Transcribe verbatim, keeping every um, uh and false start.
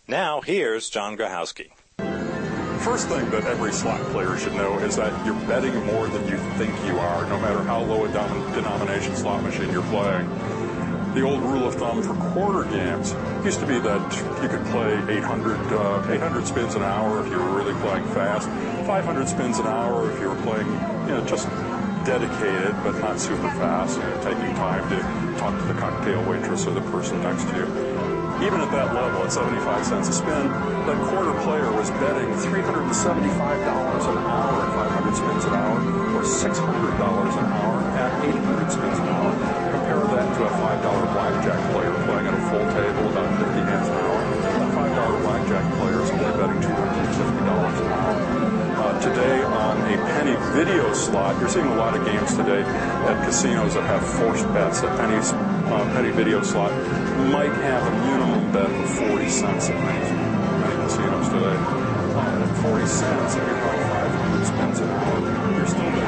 Now, here's John Grahowski. First thing that every slot player should know is that you're betting more than you think you are, no matter how low a denomination slot machine you're playing. The old rule of thumb for quarter games used to be that you could play eight hundred, uh, eight hundred spins an hour if you were really playing fast, five hundred spins an hour if you were playing, you know, just dedicated but not super fast, you know, taking time to talk to the cocktail waitress or the person next to you. Even at that level, at seventy-five cents a spin, that quarter player was betting three hundred seventy-five dollars an hour at five hundred spins an hour, or six hundred dollars an hour at eight hundred spins an hour. Compare that to a five dollar blackjack player playing at a full table about fifty hands an hour. That five dollar blackjack player is only betting two hundred fifty dollars an hour. Uh, today, on a penny video slot, you're seeing a lot of games today at casinos that have forced bets. A penny, uh, penny video slot might have a minimum bet of forty cents at many, many casinos today. Uh, at forty cents, if you're playing five hundred spins an hour, you're still betting